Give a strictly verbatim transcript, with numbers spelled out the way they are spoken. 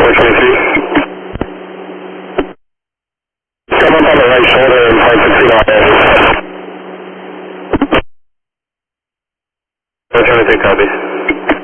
four twenty-three. Someone on the right shoulder and five sixteen on there. four twenty-three, copy.